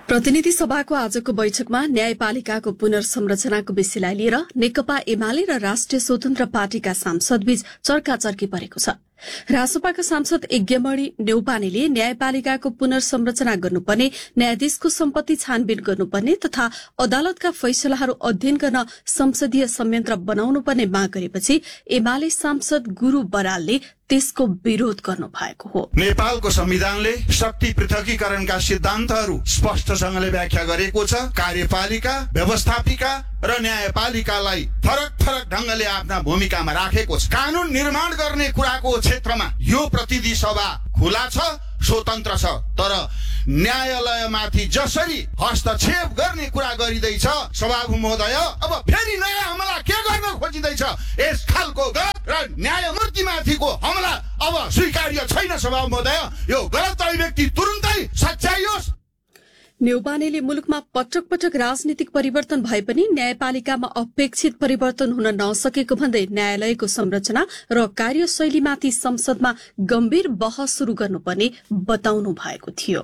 प्रतिनिधि सभाको आजको बैठकमा न्यायपालिकाको पुनर्संरचनाको विषयलाई लिएर नेकपा एमाले र राष्ट्रिय स्वतन्त्र पार्टीका सांसदबीच चर्काचर्की परेको छ। रासोपाका सांसद यज्ञमणि नेउपानेले न्यायपालिकाको पुनर्संरचना गर्नुपर्ने, न्यायाधीशको सम्पत्ति छानबिन गर्नुपर्ने तथा अदालतका फैसलाहरू अध्ययन गर्न संसदीय संयन्त्र बनाउनुपर्ने माग गरेपछि एमाले सांसद गुरू बरालले त्यसको विरोध गर्नु भएको हो। नेपालको संविधानले शक्ति पृथकीकरणका सिद्धान्तहरू स्पष्टसँगले व्याख्या गरेको छ। कार्यपालिका, व्यवस्थापिका र न्यायपालिकालाई फरक फरक ढंगले आफ्ना भूमिकामा राखेको छ। कानून निर्माण गर्ने कुराको क्षेत्रमा यो प्रतिनिधि सभा खुला छ, स्वतन्त्र छ, तर न्यायालयमाथि जसरी हस्तक्षेप गर्ने कुरा गरिँदैछ सभामुख महोदय, अब फेरि नयाँ हमला के गर्न खोजिँदैछ? यस खालको गलत र न्यायमूर्तिमाथिको हमला अब स्वीकार्य छैन सभामुख महोदय। यो गलत अभिव्यक्ति तुरुन्तै सच्याइयोस्। नेउपानेले मुलुकमा पटक पटक राजनीतिक परिवर्तन भए पनि न्यायपालिकामा अपेक्षित परिवर्तन हुन नसकेको भन्दै न्यायालयको संरचना र कार्यशैलीमाथि संसदमा गम्भीर बहस शुरू गर्नुपर्ने बताउनु भएको थियो।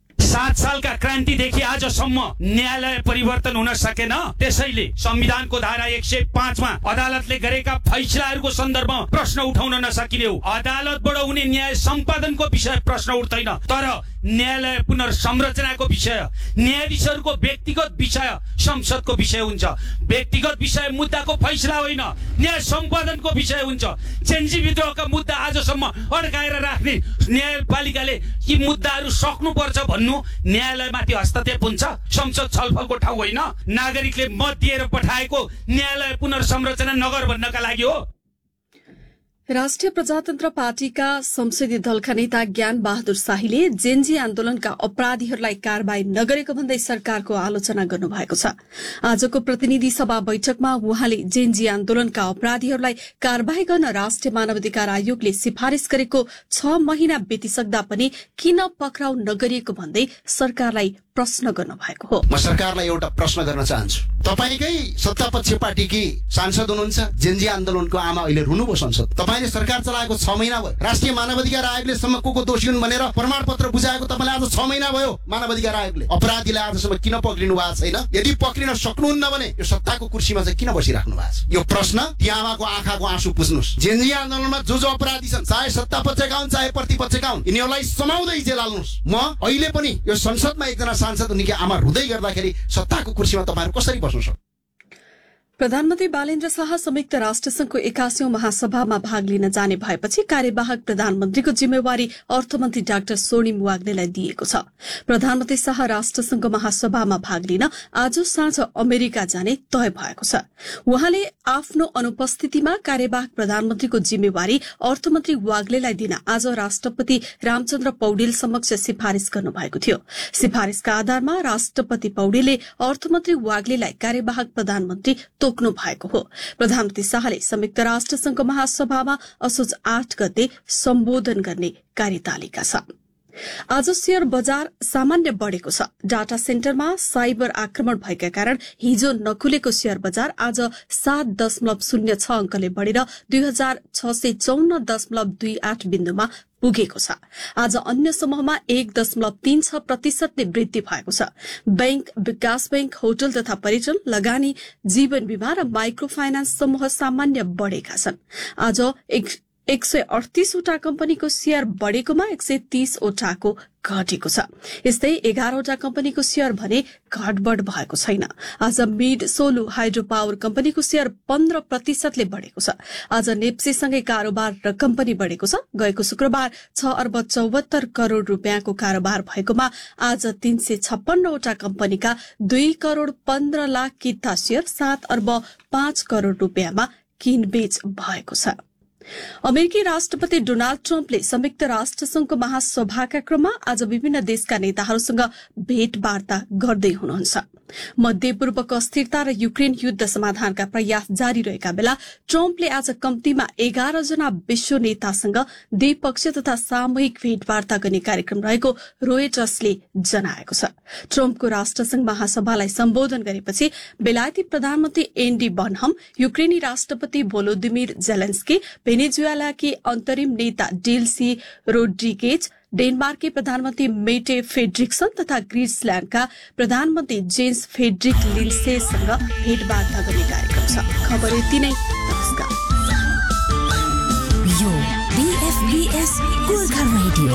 7 सालका क्रान्तिदेखि आजसम्म न्यायालय परिवर्तन हुन सकेन। त्यसैले संविधानको धारा 105 मा अदालतले गरेका फैसलाहरूको सन्दर्भमा प्रश्न उठाउन नसकिने हो। अदालतबाट हुने न्याय सम्पादनको विषय प्रश्न उठ्दैन, तर न्यायालय पुनर्संरचनाको विषय, न्यायाधीशहरूको व्यक्तिगत विषय संसदको विषय हुन्छ। व्यक्तिगत विषय मुद्दाको फैसला होइन, न्याय सम्पादनको विषय हुन्छ। चेन्जी विद्रोहका मुद्दा आजसम्म अड्काएर राख्ने न्यायपालिकाले यी मुद्दाहरू सक्नुपर्छ भन्नु न्यायालयमाथि हस्तक्षेप हुन्छ। संसद छलफलको ठाउँ होइन। नागरिकले मत दिएर पठाएको न्यायालय पुनर्संरचना नगर भन्नका लागि हो। राष्ट्रिय प्रजातन्त्र पार्टीका संसदीय दलका नेता ज्ञान बहादुर शाहीले जेन्जी आन्दोलनका अपराधीहरूलाई कारबाही नगरेको भन्दै सरकारको आलोचना गर्नुभएको छ। आजको प्रतिनिधि सभा बैठकमा उहाँले जेन्जी आन्दोलनका अपराधीहरूलाई कारबाही गर्न राष्ट्रिय मानवाधिकार आयोगले सिफारिश गरेको 6 महिना बितिसक्दा पनि किन पक्राउ नगरिएको भन्दै सरकारलाई प्रश्न गर्नु भएको हो। म सरकारलाई एउटा प्रश्न गर्न चाहन्छु। तपाईकै सत्तापक्ष पार्टीकी सांसद हुनुहुन्छ, जेन्जी आन्दोलनको आमा अहिले रुनुभयो संसद। तपाईले सरकार चलाएको 6 महिना भयो। राष्ट्रिय मानवाधिकार आयोगले सम्म को दोषी हुन् भनेर प्रमाणपत्र बुझाएको तपाईले आज 6 महिना भयो। मानवाधिकार आयोगले अपराधीलाई आजसम्म किन पक्रिनु भएको छैन? यदि पक्रिन सक्नुहुन्न भने यो सत्ताको कुर्सीमा चाहिँ किन बसिराख्नु भएको छ? यो प्रश्न ती आमाको आँखाको आँसु पुछ्नुस्। जेन्जी आन्दोलनमा जो अपराधी छन्, चाहे सत्तापक्षका हुन् चाहे प्रतिपक्षका हुन्, यिनीहरूलाई समाउँदै जेल हाल्नुस्। म अहिले पनि यो संसदमा एकजना सांसद उनीकी आमा रुँदै गर्दाखेरि सत्ताको कुर्सीमा तपाईहरु कसरी बस्नु सक्नु? प्रधानमन्त्री बालेन्द्र शाह संयुक्त राष्ट्रसंघको 81औं महासभामा भाग लिन जाने भएपछि कार्यवाहक प्रधानमन्त्रीको जिम्मेवारी अर्थमन्त्री डाक्टर स्वर्णिम वाग्लेलाई दिएको छ। प्रधानमन्त्री शाह राष्ट्रसंघको महासभामा भाग लिन आज साँझ अमेरिका जाने तय भएको छ। उहाँले आफ्नो अनुपस्थितिमा कार्यवाहक प्रधानमन्त्रीको जिम्मेवारी अर्थमन्त्री वाग्लेलाई दिन आज राष्ट्रपति रामचन्द्र पौडेल समक्ष सिफारिश गर्नुभएको थियो। सिफारिशका आधारमा राष्ट्रपति पौडेलले अर्थमन्त्री वाग्लेलाई कार्यवाहक प्रधानमन्त्री तोक्नु भएको हो। प्रधानमन्त्री शाहले संयुक्त राष्ट्रसंघको महासभामा असोज 8 गते सम्बोधन गर्ने कार्यतालिका छ। आज शेयर बजार सामान्य बढ़ेको छ। डाटा सेन्टरमा साइबर आक्रमण भएका कारण हिजो नखुलेको शेयर बजार आज 7.06 अंकले बढ़ेर 2654.28 बिन्दुमा पुगेको छ। आज अन्य समूहमा 1.36% वृद्धि भएको छ। बैंक, विकास बैंक, होटल तथा पर्यटन, लगानी, जीवन बीमा र माइक्रो फाइनान्स समूह सामान्य बढ़ेका छन्। आज 138 वटा कम्पनीको शेयर बढ़ेकोमा 130 वटाको घटेको छ। यस्तै 11 वटा कम्पनीको शेयर भने घटबढ़ भएको छैन। आज मिड सोलु हाइड्रो पावर कम्पनीको शेयर 15% ले बढ़ेको छ। आज नेप्सेसँगै कारोबार रकम पनि बढ़ेको छ। गएको शुक्रबार 6 अर्ब 74 करोड़ रुपियाँको कारोबार भएकोमा आज 356 वटा कम्पनीका 2 करोड़ 15 लाख किता शेयर 7 अर्ब 5 करोड़ रुपियाँमा किनबेच भएको छ। अमेरिकी राष्ट्रपति डोनाल्ड ट्रम्पले संयुक्त राष्ट्रसंघको महासभाका क्रममा आज विभिन्न देशका नेताहरूसँग भेटवार्ता गर्दै हुनुहुन्छ। मध्यपूर्वको अस्थिरता र युक्रेन युद्ध समाधानका प्रयास जारी रहेका बेला ट्रम्पले आज कम्तीमा 11 जना विश्व नेतासँग द्विपक्षीय तथा सामूहिक भेटवार्ता गर्ने कार्यक्रम रहेको रोयटर्सले जनाएको छ। ट्रम्पको राष्ट्रसंघ महासभालाई सम्बोधन गरेपछि बेलायती प्रधानमन्त्री एन्डी बनहम, युक्रेनी राष्ट्रपति भोलोदिमिर जेलेन्स्की, भेनेजुएलाकी अन्तरिम नेता डेल्सी रोड्रिगेज, डेनमार्ककी प्रधानमन्त्री मेटे फेड्रिक्सन तथा ग्रिसल्याण्डका प्रधानमन्त्री जेन्स फेड्रिक लिन्सेसँग भेटवार्ता गर्ने कार्यक्रम छ। खबर यति नै।